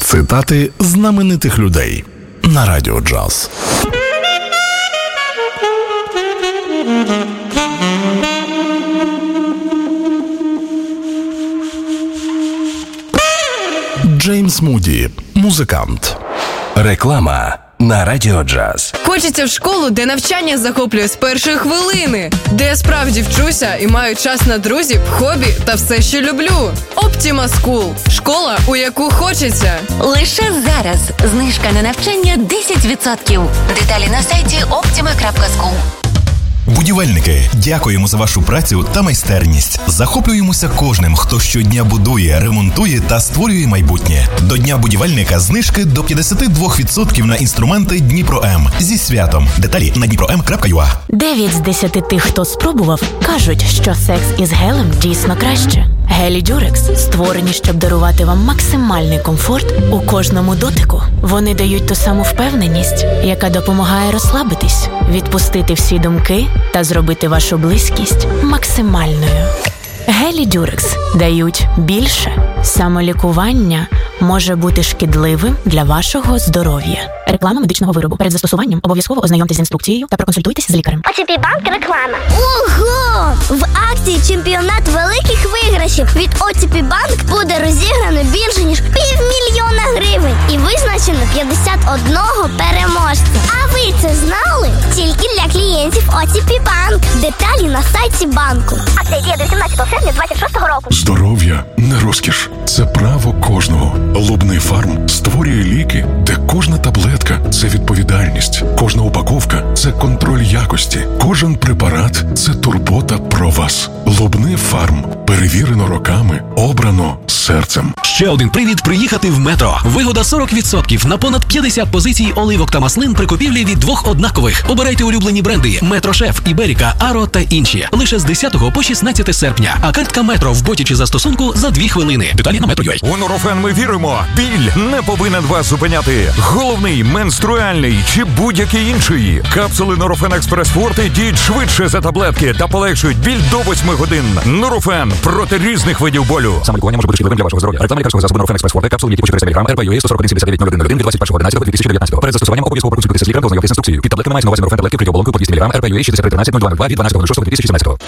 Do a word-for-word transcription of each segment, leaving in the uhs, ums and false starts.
Цитати знаменитих людей на Радіо Джаз. Джеймс Муді, музикант. Реклама на Радіо Джаз. Хочеться в школу, де навчання захоплює з першої хвилини, де я справді вчуся і маю час на друзів, хобі та все, що люблю. Optima School – школа, у яку хочеться. Лише зараз знижка на навчання десять відсотків. Деталі на сайті optima крапка school. Будівельники, дякуємо за вашу працю та майстерність. Захоплюємося кожним, хто щодня будує, ремонтує та створює майбутнє. До Дня будівельника знижки до п'ятдесят два відсотки на інструменти Дніпро-М. Зі святом. Деталі на дніпро ем крапка ю а. Дев'ять з десяти тих, хто спробував, кажуть, що секс із гелем дійсно краще. Гелі Дюрекс створені, щоб дарувати вам максимальний комфорт у кожному дотику. Вони дають ту саму впевненість, яка допомагає розслабитись, відпустити всі думки та зробити вашу близькість максимальною. Гелі Дюрекс дають більше. Самолікування може бути шкідливим для вашого здоров'я. Реклама медичного виробу. Перед застосуванням обов'язково ознайомтесь з інструкцією та проконсультуйтесь з лікарем. о ті пі Банк реклама. Ого! В акції «Чемпіонат великих виграшів» від о ті пі Банк буде розіграно більше, ніж півмільйона гривень. І визначено п'ятдесят одного переможця. А ви це знали? Тільки для клієнтів о ті пі Банк. Деталі на сайті банку. Акція діє до сімнадцятого серпня двадцять шостого року. Здоров'я не розкіш. Це право кожного. Лубний фарм створює ліки, де кожна таблетка – це відповідальність. Кожна упаковка – це контроль якості. Кожен препарат – це турбота про вас. Лубний фарм. Перевірено роками. Обрано серцем. Ще один привід приїхати в Метро. Вигода сорок відсотків на понад п'ятдесят позицій оливок та маслин при купівлі від двох однакових. Обирайте улюблені бренди Метро Шеф, Іберіка, Аро та інші. Лише з десятого по шістнадцяте серпня. А картка Метро в боті чи застосунку за дві хвилини. Деталі на метро крапка ю а. У Нурофен ми віримо. Біль не повинен вас зупиняти. Головний, менструальний чи будь-який інший. Капсули Нурофен Експрес Форте діють швидше за таблетки та полегшують біль до восьми годин. Нурофен проти різних видів болю. Самолікування може бути шкідливим для вашого здоров'я. Реклама лікарського засобу Нурофен Експрес Форте. Капсули, які по чотириста міліграмів, ар пі ю ей сто сорок один сімдесят дев'ять нуль один нуль один від двадцять першого одинадцятого дві тисячі дев'ятнадцятого. Перед застосуванням обов'язково проконсультуйтеся з лікарем та ознайомтесь з інструкцією. Під таблетками мається на увазі Нурофен таблетки критіоболонкою по двісті міліграмів, ар пі ю ей шістдесят три тринадцять нуль два нуль два від дванадцятого шостого дві тисячі сімнадцятого.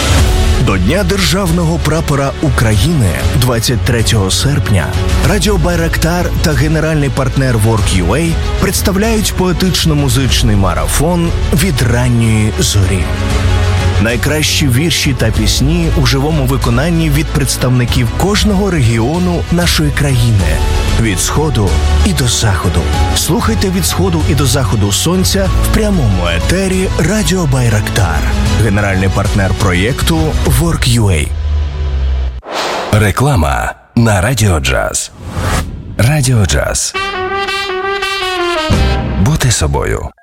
До Дня Державного прапора України двадцять третього серпня Радіо Байрактар та генеральний партнер Work.ua представляють поетично-музичний марафон «Від ранньої зорі». Найкращі вірші та пісні у живому виконанні від представників кожного регіону нашої країни. Від сходу і до заходу. Слухайте від сходу і до заходу сонця в прямому етері Радіо Байрактар. Генеральний партнер проєкту Work.ua. Реклама на Радіо Джаз. Радіо Джаз. Бути собою.